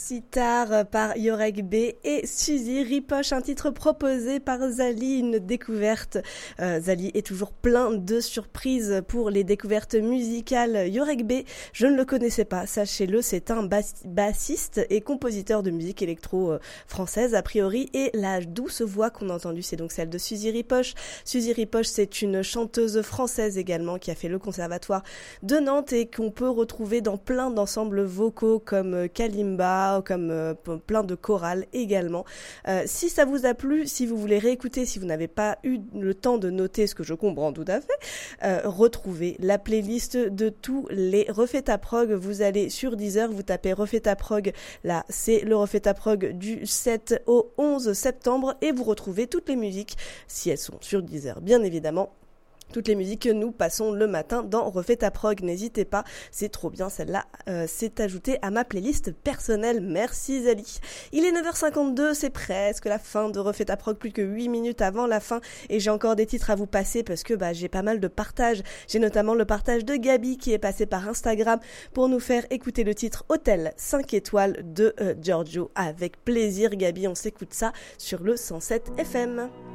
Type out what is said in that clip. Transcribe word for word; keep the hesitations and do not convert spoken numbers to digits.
Sitar par Yorek B et Suzy Ripoche, un titre proposé par Zali, une découverte. Euh, Zali est toujours plein de surprises pour les découvertes musicales. Yorek B, je ne le connaissais pas, sachez-le, c'est un bass- bassiste et compositeur de musique électro euh, française a priori, et la douce voix qu'on a entendue, c'est donc celle de Suzy Ripoche. Suzy Ripoche, c'est une chanteuse française également qui a fait le conservatoire de Nantes et qu'on peut retrouver dans plein d'ensembles vocaux comme Kalimba, comme euh, plein de chorales également. Euh, si ça vous a plu, si vous voulez réécouter, si vous n'avez pas eu le temps de noter, ce que je comprends tout à fait, euh, retrouvez la playlist de tous les Refais ta prog. Vous allez sur Deezer, vous tapez Refais ta prog, là c'est le Refais ta prog du sept au onze septembre et vous retrouvez toutes les musiques, si elles sont sur Deezer bien évidemment. Toutes les musiques que nous passons le matin dans Refais ta prog, n'hésitez pas, c'est trop bien, celle-là euh, c'est ajouté à ma playlist personnelle. Merci Zali. Il est neuf heures cinquante-deux, c'est presque la fin de Refais ta prog, plus que huit minutes avant la fin, et j'ai encore des titres à vous passer parce que bah, j'ai pas mal de partages. J'ai notamment le partage de Gabi qui est passé par Instagram pour nous faire écouter le titre Hôtel cinq étoiles de euh, Giorgio. Avec plaisir Gabi, on s'écoute ça sur le cent sept F M.